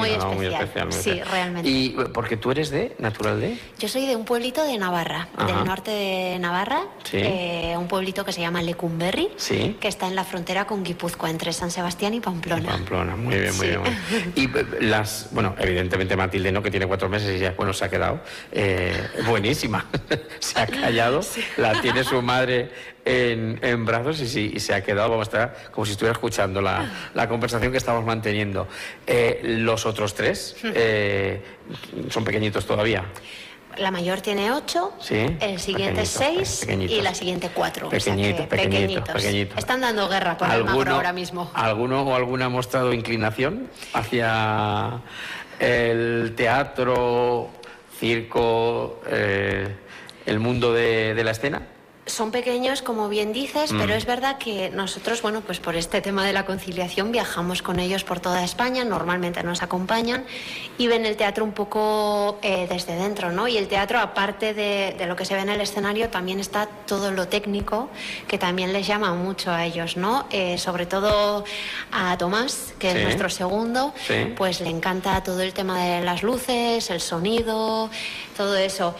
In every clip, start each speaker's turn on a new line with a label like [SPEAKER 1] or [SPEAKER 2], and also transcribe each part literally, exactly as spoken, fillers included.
[SPEAKER 1] muy
[SPEAKER 2] ¿no?
[SPEAKER 1] especial.
[SPEAKER 2] Muy especial, muy
[SPEAKER 1] sí,
[SPEAKER 2] especial.
[SPEAKER 1] realmente.
[SPEAKER 2] ¿Y porque tú eres de, natural de?
[SPEAKER 1] Yo soy de un pueblito de Navarra,
[SPEAKER 2] Ajá.
[SPEAKER 1] del norte de Navarra,
[SPEAKER 2] Sí.
[SPEAKER 1] eh, un pueblito que se llama Lecumberri,
[SPEAKER 2] Sí.
[SPEAKER 1] que está en la frontera con Guipúzcoa, entre San Sebastián y Pamplona.
[SPEAKER 2] Pamplona, muy bien, muy
[SPEAKER 1] Sí.
[SPEAKER 2] bien. Muy bien. Y eh, las, bueno, evidentemente Matilde, ¿no? Que tiene cuatro meses y ya, bueno, se ha quedado eh, buenísima. Se ha callado, sí. La tiene su madre en, en brazos y, sí, y se ha quedado, vamos a estar como si estuviera escuchando la, la conversación que estamos manteniendo. Eh, los otros tres eh, son pequeñitos todavía.
[SPEAKER 1] La mayor tiene ocho,
[SPEAKER 2] sí,
[SPEAKER 1] el siguiente seis
[SPEAKER 2] pequeñitos.
[SPEAKER 1] y la siguiente cuatro.
[SPEAKER 2] Pequeñitos,
[SPEAKER 1] o sea que
[SPEAKER 2] pequeñitos,
[SPEAKER 1] pequeñitos.
[SPEAKER 2] pequeñitos.
[SPEAKER 1] Están dando guerra con el magro ahora mismo.
[SPEAKER 2] ¿Alguno o alguna ha mostrado inclinación hacia el teatro, circo, eh, el mundo de, de la escena?
[SPEAKER 1] Son pequeños, como bien dices,
[SPEAKER 2] mm.
[SPEAKER 1] pero es verdad que nosotros, bueno, pues por este tema de la conciliación viajamos con ellos por toda España, normalmente nos acompañan y ven el teatro un poco eh, desde dentro, ¿no? Y el teatro, aparte de, de lo que se ve en el escenario, también está todo lo técnico, que también les llama mucho a ellos, ¿no? Eh, sobre todo a Tomás, que sí. es nuestro segundo, sí. pues le encanta todo el tema de las luces, el sonido, todo eso.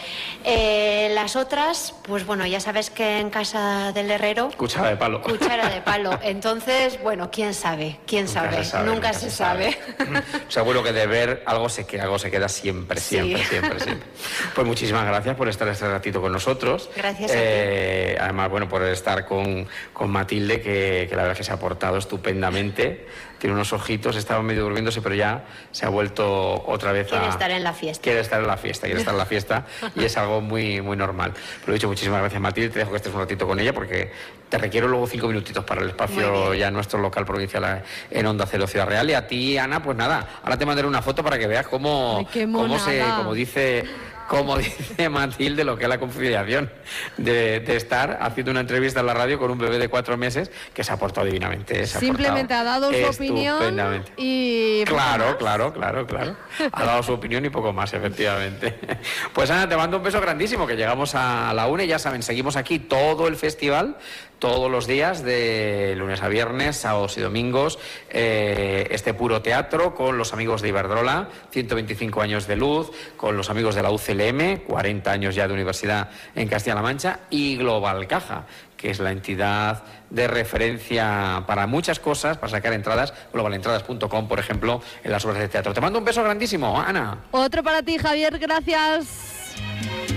[SPEAKER 1] Eh, las otras, pues bueno, ya sabes que en casa del herrero...
[SPEAKER 2] Cuchara de palo.
[SPEAKER 1] Cuchara de palo. Entonces, bueno, quién sabe, quién
[SPEAKER 2] nunca
[SPEAKER 1] sabe,
[SPEAKER 2] se sabe,
[SPEAKER 1] nunca,
[SPEAKER 2] nunca
[SPEAKER 1] se,
[SPEAKER 2] se
[SPEAKER 1] sabe.
[SPEAKER 2] sabe. Seguro que de ver algo se, que, algo se queda siempre, siempre, sí. siempre, siempre. Pues muchísimas gracias por estar este ratito con nosotros.
[SPEAKER 1] Gracias a
[SPEAKER 2] eh,
[SPEAKER 1] ti.
[SPEAKER 2] Además, bueno, por estar con, con Matilde, que, que la verdad es que se ha portado estupendamente. Tiene unos ojitos, estaba medio durmiéndose, pero ya se ha vuelto otra vez a...
[SPEAKER 1] Quiere estar en la fiesta.
[SPEAKER 2] Quiere estar en la fiesta, quiere estar en la fiesta y es algo muy, muy normal. Pero he dicho, muchísimas gracias, Matilde, te dejo que estés un ratito con ella porque te requiero luego cinco minutitos para el espacio ya nuestro local provincial en Onda Cero Ciudad Real. Y a ti, Ana, pues nada, ahora te mandaré una foto para que veas cómo,
[SPEAKER 3] Ay,
[SPEAKER 2] cómo se, como dice... Como dice Matilde, lo que es la conciliación de, de estar haciendo una entrevista en la radio con un bebé de cuatro meses que se ha portado divinamente. Se
[SPEAKER 3] Simplemente
[SPEAKER 2] ha,
[SPEAKER 3] ha dado su opinión y...
[SPEAKER 2] Claro, claro, claro, claro. Ha dado su opinión y poco más, efectivamente. Pues Ana, te mando un beso grandísimo, que llegamos a la una y ya saben, seguimos aquí todo el festival, todos los días, de lunes a viernes, sábados y domingos, eh, este puro teatro con los amigos de Iberdrola, ciento veinticinco años de luz, con los amigos de la U C L M, cuarenta años ya de universidad en Castilla-La Mancha, y Global Caja, que es la entidad de referencia para muchas cosas, para sacar entradas, global entradas punto com, por ejemplo, en las obras de teatro. Te mando un beso grandísimo, Ana.
[SPEAKER 3] Otro para ti, Javier, gracias.